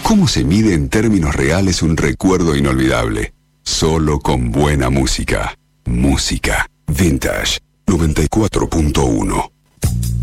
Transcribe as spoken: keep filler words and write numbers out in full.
¿Cómo se mide en términos reales un recuerdo inolvidable? Solo con buena música. Música. Vintage noventa y cuatro punto uno.